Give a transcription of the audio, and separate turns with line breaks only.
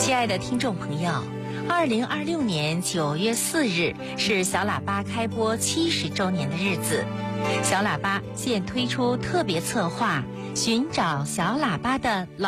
亲爱的听众朋友，2026年9月4日是小喇叭开播70周年的日子。小喇叭现推出特别策划，寻找小喇叭的老